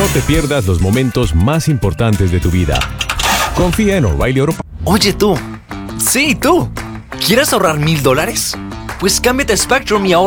te pierdas los momentos más importantes de tu vida. Confía en O'Reilly Auto Parts. Oye tú. Sí, tú. ¿Quieres ahorrar $1,000? Pues cámbiate a Spectrum y ahorra